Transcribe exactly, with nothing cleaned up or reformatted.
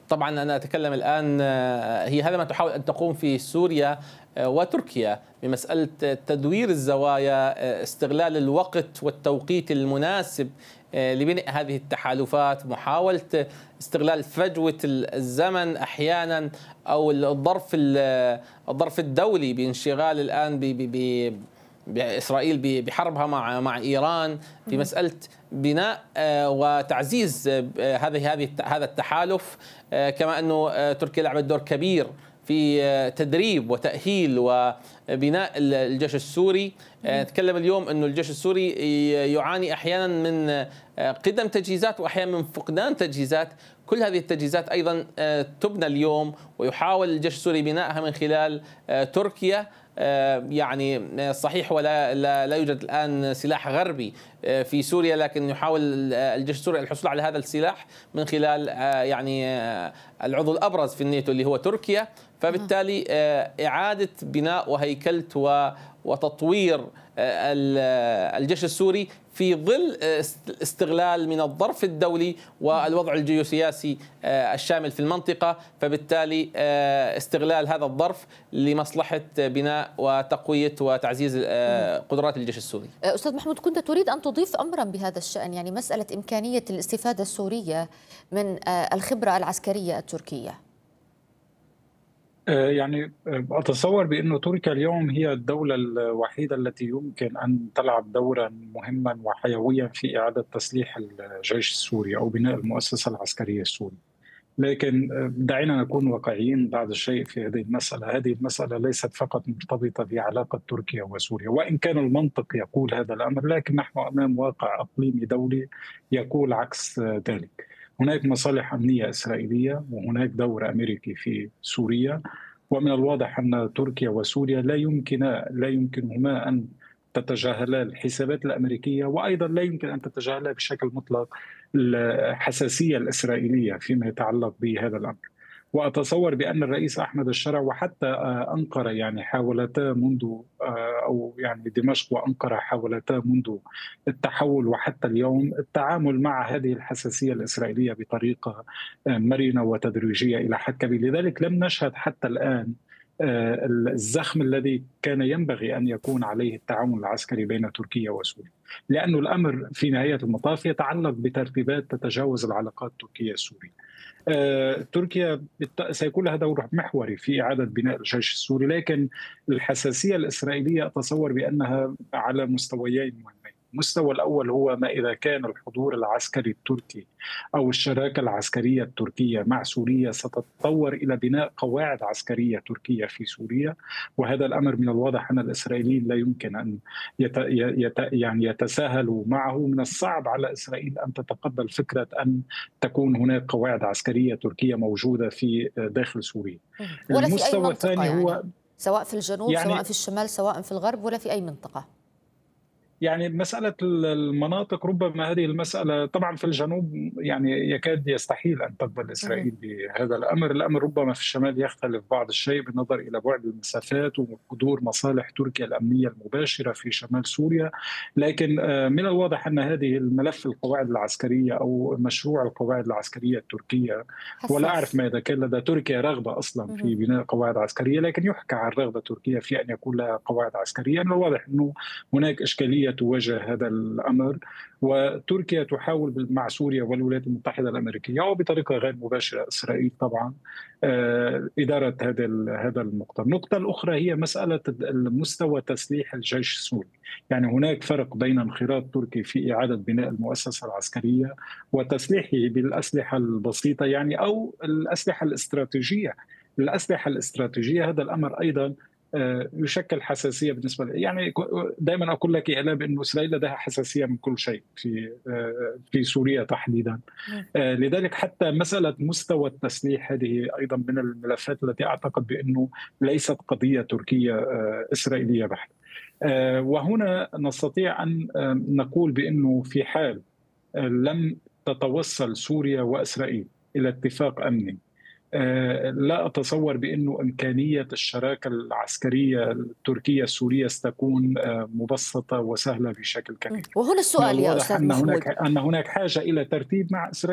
طبعا أنا أتكلم الآن، هي هذا ما تحاول أن تقوم في سوريا وتركيا بمسألة تدوير الزوايا، استغلال الوقت والتوقيت المناسب لبناء هذه التحالفات، محاولة استغلال فجوة الزمن أحيانا أو الظرف الظرف الدولي بانشغال الآن ب ب بإسرائيل بحربها مع مع إيران في مسألة بناء وتعزيز هذه هذه هذا التحالف، كما أنه تركيا لعبت دور كبير في تدريب وتأهيل وبناء الجيش السوري. نتكلم اليوم أنه الجيش السوري يعاني أحيانا من قدم تجهيزات وأحيانا من فقدان تجهيزات. كل هذه التجهيزات أيضا تبنى اليوم ويحاول الجيش السوري بنائها من خلال تركيا. يعني صحيح ولا لا, لا يوجد الآن سلاح غربي في سوريا، لكن يحاول الجيش السوري الحصول على هذا السلاح من خلال يعني العضو الأبرز في الناتو اللي هو تركيا. فبالتالي إعادة بناء وهيكلة وتطوير الجيش السوري في ظل استغلال من الظرف الدولي والوضع الجيوسياسي الشامل في المنطقة، فبالتالي استغلال هذا الظرف لمصلحة بناء وتقوية وتعزيز قدرات الجيش السوري. أستاذ محمود، كنت تريد أن تضيف أمرا بهذا الشأن، يعني مسألة إمكانية الاستفادة السورية من الخبرة العسكرية التركية. يعني أتصور بأن تركيا اليوم هي الدولة الوحيدة التي يمكن أن تلعب دورا مهما وحيويا في إعادة تسليح الجيش السوري أو بناء المؤسسة العسكرية السورية. لكن دعينا نكون واقعيين بعض الشيء في هذه المسألة. هذه المسألة ليست فقط مرتبطة بعلاقة تركيا وسوريا، وإن كان المنطق يقول هذا الأمر، لكن نحن أمام واقع إقليمي دولي يقول عكس ذلك. هناك مصالح أمنية إسرائيلية وهناك دور أمريكي في سوريا، ومن الواضح أن تركيا وسوريا لا يمكن لا يمكنهما أن تتجاهلا الحسابات الأمريكية، وأيضا لا يمكن أن تتجاهلا بشكل مطلق الحساسية الإسرائيلية فيما يتعلق بهذا الأمر. وأتصور بأن الرئيس أحمد الشرع وحتى أنقرة يعني حاولتا منذ أو يعني دمشق وأنقرة حاولتا منذ التحول وحتى اليوم التعامل مع هذه الحساسية الإسرائيلية بطريقة مرنة وتدريجية إلى حد كبير. لذلك لم نشهد حتى الآن الزخم الذي كان ينبغي أن يكون عليه التعاون العسكري بين تركيا وسوريا، لأن الأمر في نهاية المطاف يتعلق بترتيبات تتجاوز العلاقات التركية السورية. تركيا سيكون لها دور محوري في إعادة بناء الجيش السوري، لكن الحساسية الإسرائيلية أتصور بأنها على مستويين مهمين. المستوى الأول هو ما إذا كان الحضور العسكري التركي أو الشراكة العسكرية التركية مع سوريا ستتطور إلى بناء قواعد عسكرية تركية في سوريا، وهذا الأمر من الواضح أن الإسرائيليين لا يمكن أن يت... يت... يعني يتساهلوا معه. من الصعب على إسرائيل أن تتقبل فكرة أن تكون هناك قواعد عسكرية تركية موجودة في داخل سوريا. ولا في أي منطقة الثاني يعني هو سواء في الجنوب يعني سواء في الشمال سواء في الغرب ولا في أي منطقة. يعني مسألة المناطق ربما هذه المسألة طبعا في الجنوب يعني يكاد يستحيل أن تقبل إسرائيل بهذا الأمر. الأمر ربما في الشمال يختلف بعض الشيء بالنظر إلى بعد المسافات وحضور مصالح تركيا الأمنية المباشرة في شمال سوريا، لكن من الواضح أن هذه الملف القواعد العسكرية أو مشروع القواعد العسكرية التركية، ولا أعرف ما إذا كان لدى تركيا رغبة أصلا في بناء قواعد عسكرية، لكن يحكى عن رغبة تركيا في أن يكون لها قواعد عسكرية. من الواضح أنه هناك إشكالية تواجه هذا الأمر، وتركيا تحاول مع سوريا والولايات المتحدة الأمريكية وبطريقة غير مباشرة إسرائيل طبعا إدارة هذا هذا النقطة. النقطة الأخرى هي مسألة المستوى تسليح الجيش السوري. يعني هناك فرق بين انخراط تركي في إعادة بناء المؤسسة العسكرية وتسليحه بالأسلحة البسيطة يعني أو الأسلحة الاستراتيجية. الأسلحة الاستراتيجية هذا الأمر أيضا يشكل حساسية بالنسبة لي. يعني دائما أقول لك إعلام أن إسرائيل لديها حساسية من كل شيء في في سوريا تحديدا. لذلك حتى مسألة مستوى التسليح هذه أيضا من الملفات التي أعتقد بأنه ليست قضية تركية إسرائيلية بحت. وهنا نستطيع أن نقول بأنه في حال لم تتوصل سوريا وإسرائيل إلى اتفاق أمني، لا أتصور بأنه إمكانية الشراكة العسكرية التركية السورية ستكون مبسطة وسهلة بشكل كبير. وهنا السؤال يا أستاذ محمود، محمود، أن هناك أن هناك حاجة إلى ترتيب مع إسرائيل.